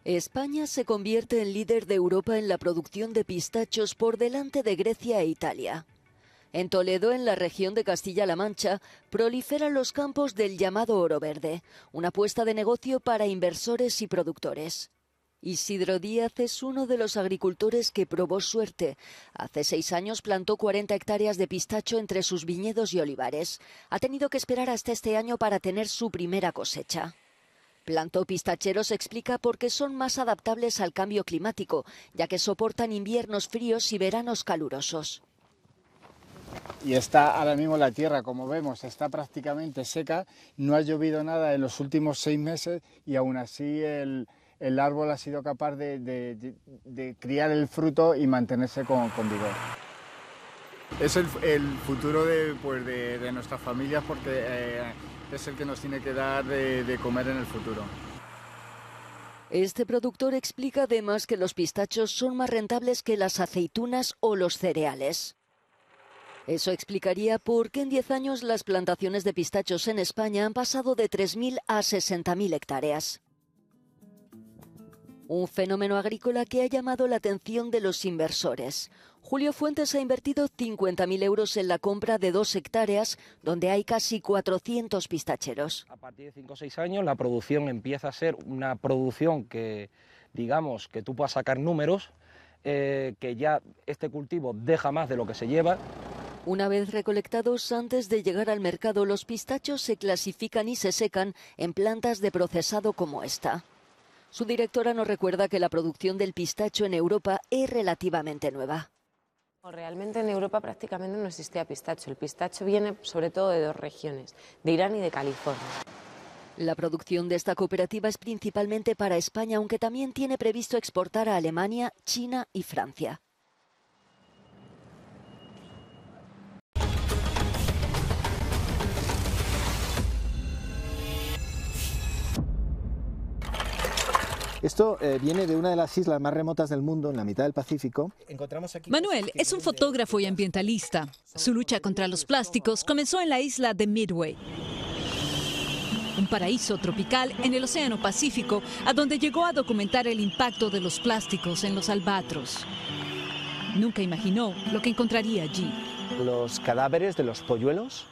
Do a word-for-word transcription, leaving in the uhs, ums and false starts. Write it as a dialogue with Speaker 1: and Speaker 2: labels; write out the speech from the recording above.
Speaker 1: España se convierte en líder de Europa en la producción de pistachos por delante de Grecia e Italia. En Toledo, en la región de Castilla-La Mancha, proliferan los campos del llamado oro verde, una apuesta de negocio para inversores y productores. Isidro Díaz es uno de los agricultores que probó suerte. Hace seis años plantó cuarenta hectáreas de pistacho entre sus viñedos y olivares. Ha tenido que esperar hasta este año para tener su primera cosecha. Plantó pistacheros explica porque son más adaptables al cambio climático, ya que soportan inviernos fríos y veranos calurosos.
Speaker 2: Y está ahora mismo la tierra, como vemos, está prácticamente seca, no ha llovido nada en los últimos seis meses y aún así el, el árbol ha sido capaz de, de, de, de criar el fruto y mantenerse con, con vigor. Es el, el futuro de, pues de, de nuestras familias porque eh, es el que nos tiene que dar de, de comer en el futuro.
Speaker 1: Este productor explica además que los pistachos son más rentables que las aceitunas o los cereales. Eso explicaría por qué en diez años las plantaciones de pistachos en España han pasado de tres mil a sesenta mil hectáreas. Un fenómeno agrícola que ha llamado la atención de los inversores. Julio Fuentes ha invertido cincuenta mil euros en la compra de dos hectáreas, donde hay casi cuatrocientos pistacheros.
Speaker 3: A partir de cinco o seis años la producción empieza a ser una producción que, digamos, que tú puedas sacar números, eh, que ya este cultivo deja más de lo que se lleva.
Speaker 1: Una vez recolectados, antes de llegar al mercado, los pistachos se clasifican y se secan en plantas de procesado como esta. Su directora nos recuerda que la producción del pistacho en Europa es relativamente nueva.
Speaker 4: Realmente en Europa prácticamente no existía pistacho. El pistacho viene sobre todo de dos regiones, de Irán y de California.
Speaker 1: La producción de esta cooperativa es principalmente para España, aunque también tiene previsto exportar a Alemania, China y Francia.
Speaker 5: Esto eh, viene de una de las islas más remotas del mundo, en la mitad del Pacífico.
Speaker 6: Manuel es un fotógrafo y ambientalista. Su lucha contra los plásticos comenzó en la isla de Midway, un paraíso tropical en el Océano Pacífico, a donde llegó a documentar el impacto de los plásticos en los albatros. Nunca imaginó lo que encontraría allí.
Speaker 7: Los cadáveres de los polluelos